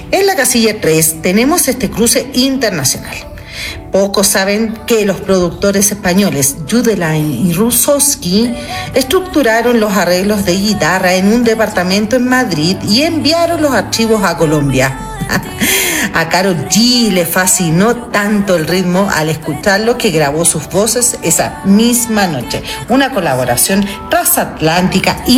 En la casilla 3 tenemos este cruce internacional. Pocos saben que los productores españoles Judelain y Rusowski estructuraron los arreglos de guitarra en un departamento en Madrid y enviaron los archivos a Colombia. A Karol G le fascinó tanto el ritmo al escucharlo que grabó sus voces esa misma noche. Una colaboración transatlántica